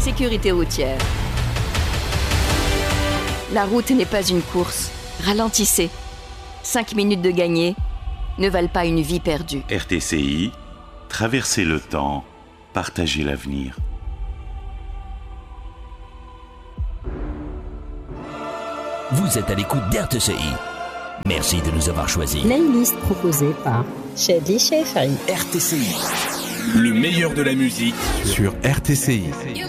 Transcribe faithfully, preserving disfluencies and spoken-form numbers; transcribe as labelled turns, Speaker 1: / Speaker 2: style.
Speaker 1: sécurité routière. La route n'est pas une course. Ralentissez. Cinq minutes de gagné ne valent pas une vie perdue.
Speaker 2: R T C I, traverser le temps, partager l'avenir.
Speaker 3: Vous êtes à l'écoute d'R T C I. Merci de nous avoir choisis.
Speaker 4: Playlist proposée par Shady Shefari.
Speaker 3: R T C I.
Speaker 5: Le meilleur de la musique
Speaker 6: sur R T C I.